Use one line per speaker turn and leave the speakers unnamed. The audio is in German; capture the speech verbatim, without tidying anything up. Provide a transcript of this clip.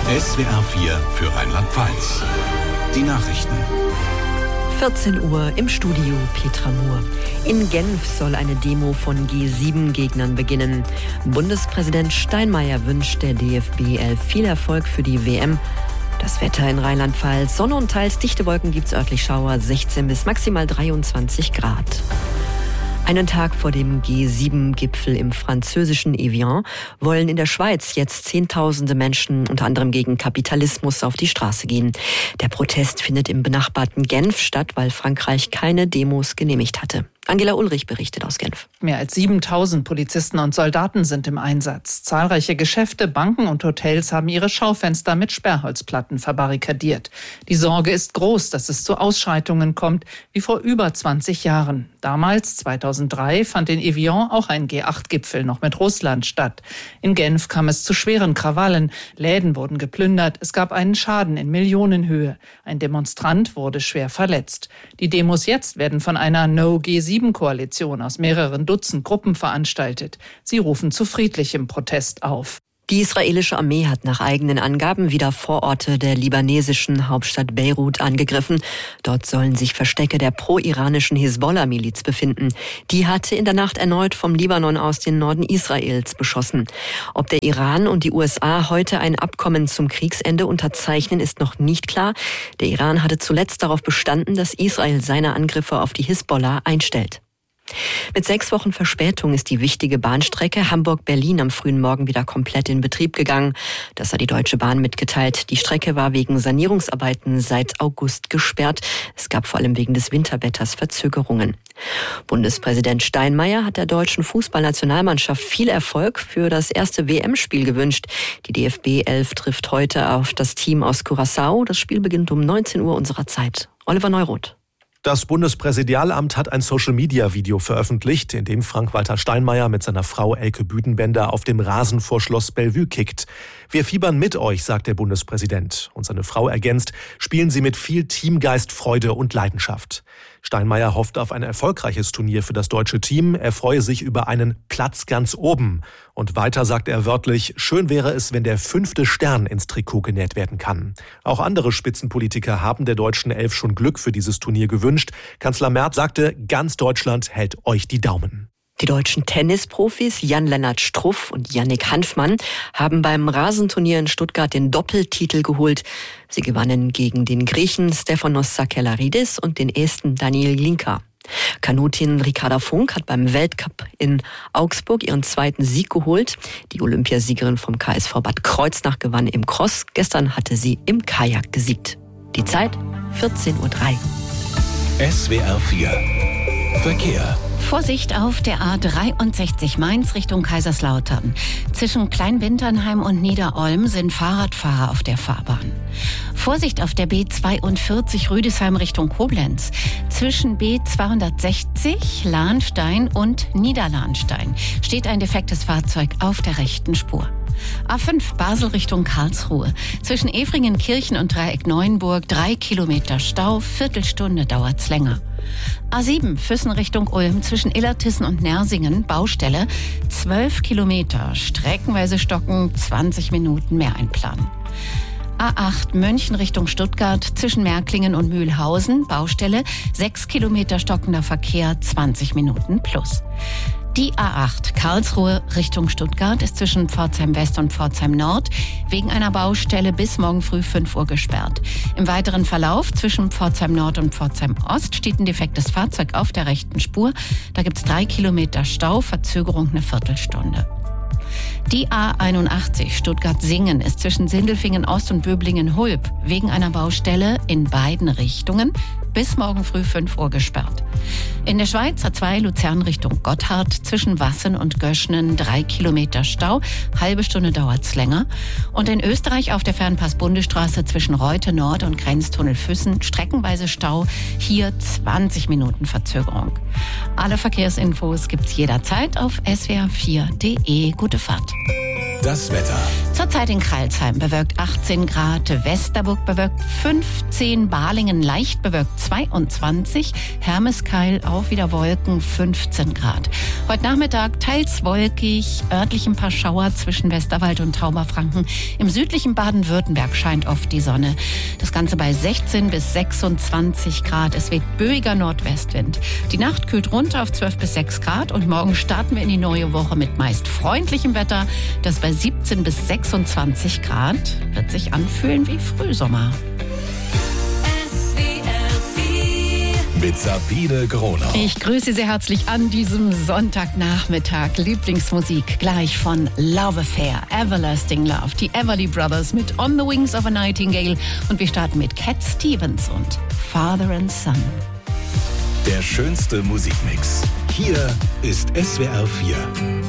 S W R vier für Rheinland-Pfalz. Die Nachrichten.
vierzehn Uhr im Studio Petra Mohr. In Genf soll eine Demo von G sieben Gegnern beginnen. Bundespräsident Steinmeier wünscht der D F B elf viel Erfolg für die W M. Das Wetter in Rheinland-Pfalz. Sonne und teils dichte Wolken gibt's örtlich Schauer, sechzehn bis maximal dreiundzwanzig Grad. Einen Tag vor dem G sieben Gipfel im französischen Evian wollen in der Schweiz jetzt Zehntausende Menschen unter anderem gegen Kapitalismus auf die Straße gehen. Der Protest findet im benachbarten Genf statt, weil Frankreich keine Demos genehmigt hatte. Angela Ulrich berichtet aus Genf.
Mehr als siebentausend Polizisten und Soldaten sind im Einsatz. Zahlreiche Geschäfte, Banken und Hotels haben ihre Schaufenster mit Sperrholzplatten verbarrikadiert. Die Sorge ist groß, dass es zu Ausschreitungen kommt, wie vor über zwanzig Jahren. Damals, zweitausenddrei, fand in Evian auch ein G acht Gipfel noch mit Russland statt. In Genf kam es zu schweren Krawallen. Läden wurden geplündert. Es gab einen Schaden in Millionenhöhe. Ein Demonstrant wurde schwer verletzt. Die Demos jetzt werden von einer No-G sieben Koalition aus mehreren Dutzend Gruppen veranstaltet. Sie rufen zu friedlichem Protest auf.
Die israelische Armee hat nach eigenen Angaben wieder Vororte der libanesischen Hauptstadt Beirut angegriffen. Dort sollen sich Verstecke der pro-iranischen Hisbollah-Miliz befinden. Die hatte in der Nacht erneut vom Libanon aus den Norden Israels beschossen. Ob der Iran und die U S A heute ein Abkommen zum Kriegsende unterzeichnen, ist noch nicht klar. Der Iran hatte zuletzt darauf bestanden, dass Israel seine Angriffe auf die Hisbollah einstellt. Mit sechs Wochen Verspätung ist die wichtige Bahnstrecke Hamburg-Berlin am frühen Morgen wieder komplett in Betrieb gegangen. Das hat die Deutsche Bahn mitgeteilt. Die Strecke war wegen Sanierungsarbeiten seit August gesperrt. Es gab vor allem wegen des Winterwetters Verzögerungen. Bundespräsident Steinmeier hat der deutschen Fußballnationalmannschaft viel Erfolg für das erste W M-Spiel gewünscht. Die D F B elf trifft heute auf das Team aus Curaçao. Das Spiel beginnt um neunzehn Uhr unserer Zeit. Oliver Neuroth.
Das Bundespräsidialamt hat ein Social-Media-Video veröffentlicht, in dem Frank-Walter Steinmeier mit seiner Frau Elke Büdenbender auf dem Rasen vor Schloss Bellevue kickt. Wir fiebern mit euch, sagt der Bundespräsident. Und seine Frau ergänzt, spielen Sie mit viel Teamgeist, Freude und Leidenschaft. Steinmeier hofft auf ein erfolgreiches Turnier für das deutsche Team. Er freue sich über einen Platz ganz oben. Und weiter sagt er wörtlich, schön wäre es, wenn der fünfte Stern ins Trikot genäht werden kann. Auch andere Spitzenpolitiker haben der deutschen Elf schon Glück für dieses Turnier gewünscht. Kanzler Merz sagte, ganz Deutschland hält euch die Daumen.
Die deutschen Tennisprofis Jan-Lennart Struff und Yannick Hanfmann haben beim Rasenturnier in Stuttgart den Doppeltitel geholt. Sie gewannen gegen den Griechen Stefanos Sakellarides und den Esten Daniel Glinka. Kanutin Ricarda Funk hat beim Weltcup in Augsburg ihren zweiten Sieg geholt. Die Olympiasiegerin vom K S V Bad Kreuznach gewann im Cross. Gestern hatte sie im Kajak gesiegt. Die Zeit vierzehn Uhr drei.
S W R vier Verkehr.
Vorsicht auf der A dreiundsechzig Mainz Richtung Kaiserslautern. Zwischen Kleinwinternheim und Niederolm sind Fahrradfahrer auf der Fahrbahn. Vorsicht auf der B zweiundvierzig Rüdesheim Richtung Koblenz. Zwischen B zweihundertsechzig Lahnstein und Niederlahnstein steht ein defektes Fahrzeug auf der rechten Spur. A fünf Basel Richtung Karlsruhe. Zwischen Efringenkirchen und Dreieck Neuenburg drei Kilometer Stau, Viertelstunde dauert's länger. A sieben Füssen Richtung Ulm zwischen Illertissen und Nersingen Baustelle zwölf Kilometer, streckenweise stocken, zwanzig Minuten mehr einplanen. A acht München Richtung Stuttgart zwischen Märklingen und Mühlhausen Baustelle sechs Kilometer stockender Verkehr, zwanzig Minuten plus. Die A acht Karlsruhe Richtung Stuttgart ist zwischen Pforzheim West und Pforzheim Nord wegen einer Baustelle bis morgen früh fünf Uhr gesperrt. Im weiteren Verlauf zwischen Pforzheim Nord und Pforzheim Ost steht ein defektes Fahrzeug auf der rechten Spur. Da gibt's drei Kilometer Stau, Verzögerung eine Viertelstunde. Die A einundachtzig Stuttgart-Singen ist zwischen Sindelfingen Ost und Böblingen-Hulb wegen einer Baustelle in beiden Richtungen bis morgen früh fünf Uhr gesperrt. In der Schweiz A zwei Luzern Richtung Gotthard zwischen Wassen und Göschnen drei Kilometer Stau, halbe Stunde dauert's länger. Und in Österreich auf der Fernpass-Bundesstraße zwischen Reute Nord und Grenztunnel Füssen streckenweise Stau, hier zwanzig Minuten Verzögerung. Alle Verkehrsinfos gibt's jederzeit auf S W R vier Punkt D E. Gute Fahrt.
Das Wetter.
Zurzeit in Crailsheim bewölkt achtzehn Grad, Westerburg bewölkt fünfzehn, Balingen leicht bewölkt zweiundzwanzig, Hermeskeil auch wieder Wolken fünfzehn Grad. Heute Nachmittag teils wolkig, örtlich ein paar Schauer zwischen Westerwald und Tauberfranken. Im südlichen Baden-Württemberg scheint oft die Sonne. Das Ganze bei sechzehn bis sechsundzwanzig Grad. Es weht böiger Nordwestwind. Die Nacht kühlt runter auf zwölf bis sechs Grad und morgen starten wir in die neue Woche mit meist freundlichem Wetter. Das bei siebzehn bis sechsundzwanzig Grad wird sich anfühlen wie Frühsommer.
Mit Sabine Gronau.
Ich grüße Sie herzlich an diesem Sonntagnachmittag. Lieblingsmusik gleich von Love Affair, Everlasting Love, die Everly Brothers mit On the Wings of a Nightingale. Und wir starten mit Cat Stevens und Father and Son.
Der schönste Musikmix. Hier ist S W R vier.